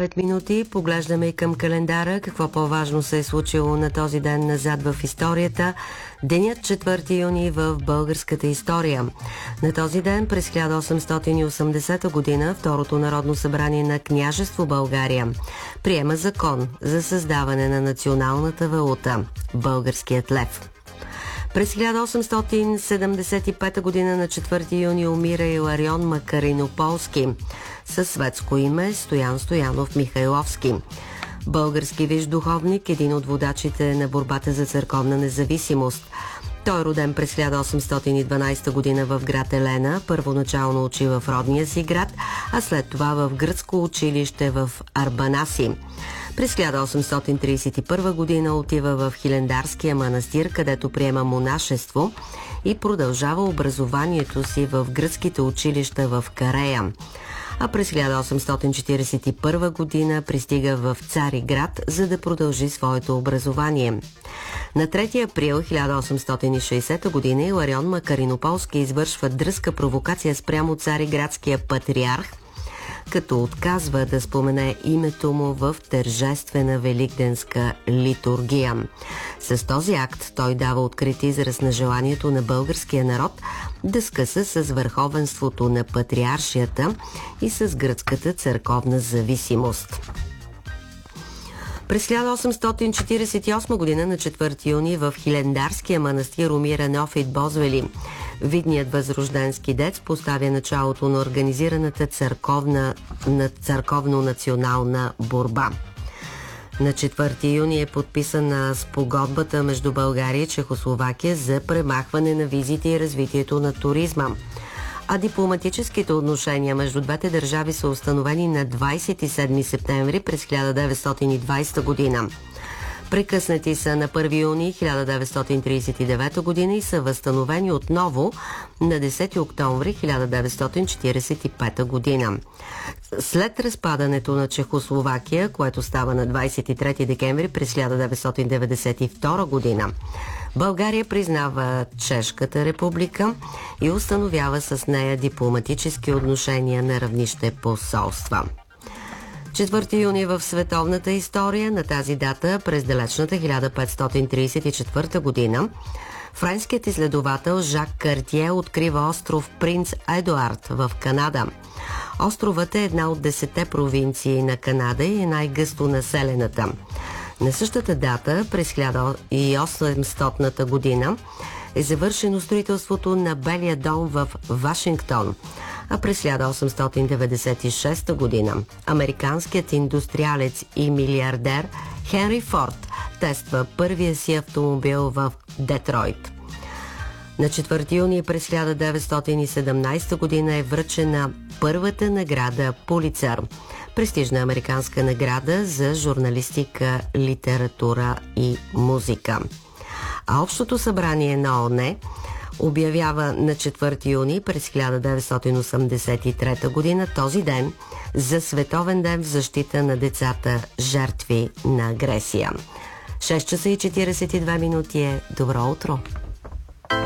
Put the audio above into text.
9 минути. Поглеждаме и към календара. Какво по-важно се е случило на този ден назад в историята? Денят 4 юни в българската история. На този ден през 1880 година Второто народно събрание на Княжество България приема закон за създаване на националната валута – българският лев. През 1875 година на 4 юни умира Иларион Макаринополски със светско име Стоян Стоянов Михайловски. Български висш духовник, един от водачите на борбата за църковна независимост. Той е роден през 1812 година в град Елена, първоначално учи в родния си град, а след това в гръцко училище в Арбанаси. През 1831 година отива в Хилендарския манастир, където приема монашество и продължава образованието си в гръцките училища в Карея. А през 1841 година пристига в Цариград, за да продължи своето образование. На 3 април 1860 година Иларион Макаринополски извършва дръзка провокация спрямо цариградския патриарх, като отказва да спомене името му в тържествена великденска литургия. С този акт той дава открит израз на желанието на българския народ да скъса с върховенството на патриаршията и с гръцката църковна зависимост. През 1848 година на 4 юни в Хилендарския манастир умира Неофит Бозвели. Видният възрожденски дец поставя началото на организираната църковно-национална борба. На 4 юни е подписана спогодбата между България и Чехословакия за премахване на визите и развитието на туризма. А дипломатическите отношения между двете държави са установени на 27 септември през 1920 година. Прекъснати са на 1 юни 1939 година и са възстановени отново на 10 октомври 1945 година. След разпадането на Чехословакия, което става на 23 декември през 1992 година, България признава Чешката република и установява с нея дипломатически отношения на равнище посолства. 4 юни в световната история. На тази дата през далечната 1534 година френският изследовател Жак Картие открива остров Принц Едуард в Канада. Островът е една от 10 провинции на Канада и е най-гъсто населената. На същата дата, през 1800 година, е завършено строителството на Белия дом в Вашингтон, а през 1896 година американският индустриалец и милиардер Хенри Форд тества първия си автомобил в Детройт. На 4 юни през 1917 година е връчена първата награда Пулицър, престижна американска награда за журналистика, литература и музика. А Общото събрание на ООН обявява на 4 юни през 1983 година този ден за Световен ден в защита на децата, жертви на агресия. 6 часа и 42 минути е. Добро утро!